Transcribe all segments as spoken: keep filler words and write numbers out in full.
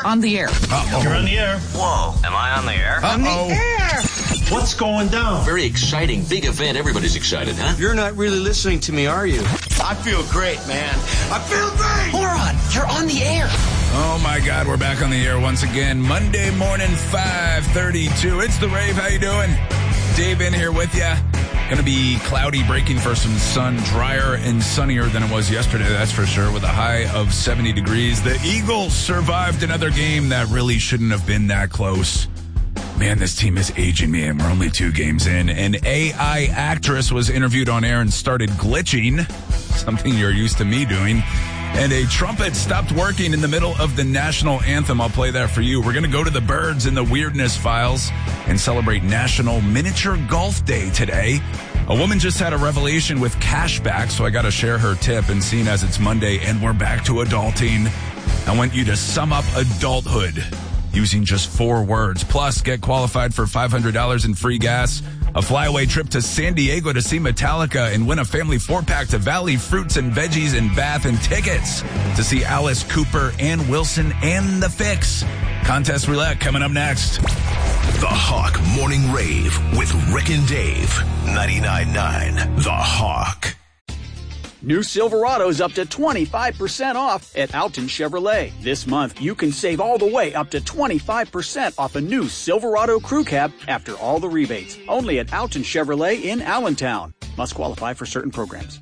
On the air. Uh-oh. You're on the air. Whoa, am I on the air? Uh-oh. On the air. What's going down? Very exciting, big event. Everybody's excited, huh? You're not really listening to me, are you? I feel great, man. I feel great. Moron, you're on the air. Oh, my God, we're back on the air once again. Monday morning, five thirty-two. It's The Rave. How you doing? Dave in here with you. Going to be cloudy, breaking for some sun, drier and sunnier than it was yesterday, that's for sure, with a high of seventy degrees. The Eagles survived another game that really shouldn't have been that close. Man, this team is aging me, and we're only two games in. An A I actress was interviewed on air and started glitching, something you're used to me doing. And a trumpet stopped working in the middle of the national anthem. I'll play that for you. We're going to go to the birds in the weirdness files and celebrate National Miniature Golf Day today. A woman just had a revelation with cashback, so I got to share her tip. And seeing as it's Monday and we're back to adulting, I want you to sum up adulthood using just four words. Plus, get qualified for five hundred dollars in free gas, a flyaway trip to San Diego to see Metallica, and win a family four-pack to Valley Fruits and Veggies in Bath, and tickets to see Alice Cooper, Ann Wilson, and The Fix. Contest roulette coming up next. The Hawk Morning Rave with Rick and Dave. ninety-nine point nine The Hawk. New Silverado's up to twenty-five percent off at Alton Chevrolet. This month, you can save all the way up to twenty-five percent off a new Silverado Crew Cab after all the rebates. Only at Alton Chevrolet in Allentown. Must qualify for certain programs.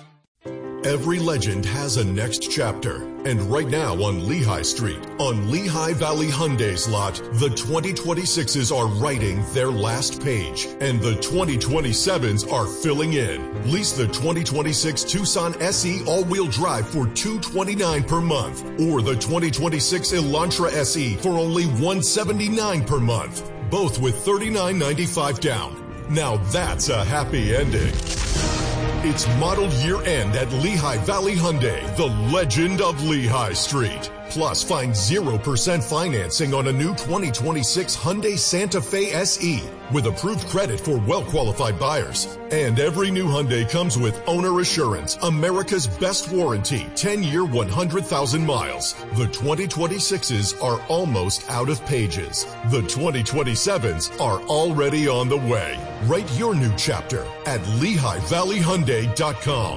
Every legend has a next chapter. And right now on Lehigh Street, on Lehigh Valley Hyundai's lot, the twenty twenty-sixes are writing their last page. And the twenty twenty-sevens are filling in. Lease the twenty twenty-six Tucson S E all-wheel drive for two hundred twenty-nine dollars per month. Or the twenty twenty-six Elantra S E for only one hundred seventy-nine dollars per month. Both with thirty-nine ninety-five down. Now that's a happy ending. It's model year end at Lehigh Valley Hyundai, the legend of Lehigh Street. Plus, find zero percent financing on a new twenty twenty-six Hyundai Santa Fe S E with approved credit for well-qualified buyers. And every new Hyundai comes with owner assurance, America's best warranty, ten-year, one hundred thousand miles. The twenty twenty-sixes are almost out of pages. The twenty twenty-sevens are already on the way. Write your new chapter at Lehigh Valley Hyundai dot com.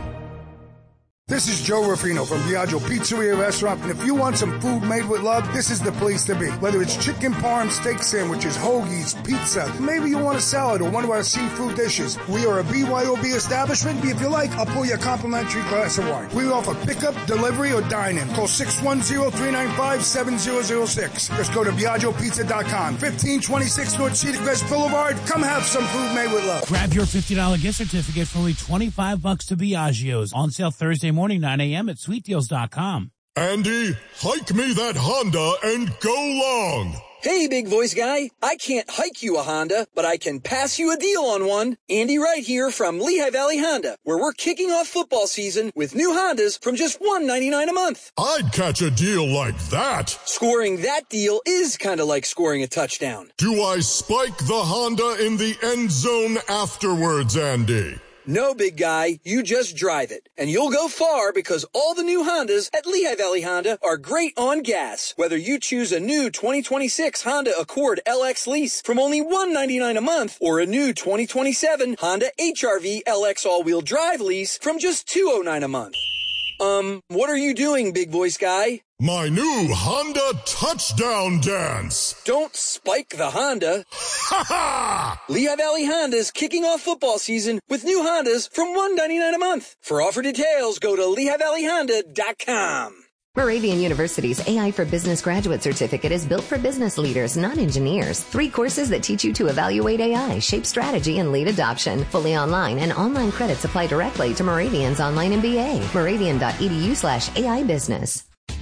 This is Joe Ruffino from Biagio Pizzeria Restaurant, and if you want some food made with love, this is the place to be. Whether it's chicken parm, steak sandwiches, hoagies, pizza, maybe you want a salad or one of our seafood dishes. We are a B Y O B establishment. If you like, I'll pour you a complimentary glass of wine. We offer pickup, delivery, or dine-in. Call six one zero, three nine five, seven zero zero six. Just go to Biagio Pizza dot com. fifteen twenty-six North Cedarcrest Boulevard. Come have some food made with love. Grab your fifty dollars gift certificate for only twenty-five bucks to Biagio's. On sale Thursday morning, nine a.m. at sweet deals dot com. Andy, hike me that Honda and go long. Hey, big voice guy. I can't hike you a Honda, but I can pass you a deal on one. Andy Wright here from Lehigh Valley Honda, where we're kicking off football season with new Hondas from just one hundred ninety-nine dollars a month. I'd catch a deal like that. Scoring that deal is kind of like scoring a touchdown. Do I spike the Honda in the end zone afterwards, Andy? No, big guy, you just drive it. And you'll go far because all the new Hondas at Lehigh Valley Honda are great on gas. Whether you choose a new twenty twenty-six Honda Accord L X lease from only one hundred ninety-nine dollars a month or a new twenty twenty-seven Honda H R V L X all-wheel drive lease from just two hundred nine dollars a month. Um, what are you doing, big voice guy? My new Honda touchdown dance. Don't spike the Honda. Ha ha! Lehigh Valley Honda is kicking off football season with new Hondas from one hundred ninety-nine dollars a month. For offer details, go to Lehigh Valley Honda dot com. Moravian University's A I for Business Graduate Certificate is built for business leaders, not engineers. Three courses that teach you to evaluate A I, shape strategy, and lead adoption. Fully online, and online credits apply directly to Moravian's online M B A. Moravian dot e d u slash A I business.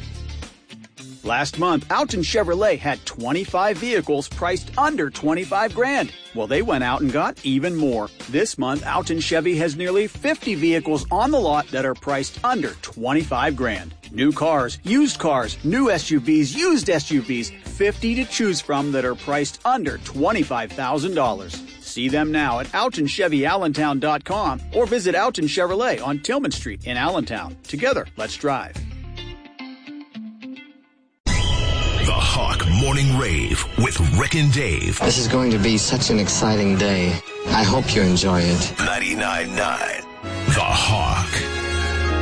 Last month, Alton Chevrolet had twenty-five vehicles priced under twenty-five grand. Well, they went out and got even more. This month, Alton Chevy has nearly fifty vehicles on the lot that are priced under twenty-five grand. New cars, used cars, new S U Vs, used S U Vs, fifty to choose from that are priced under twenty-five thousand dollars. See them now at Alton Chevy Allentown dot com or visit Alton Chevrolet on Tillman Street in Allentown. Together, let's drive. The Hawk Morning Rave with Rick and Dave. This is going to be such an exciting day. I hope you enjoy it. ninety-nine point nine The Hawk.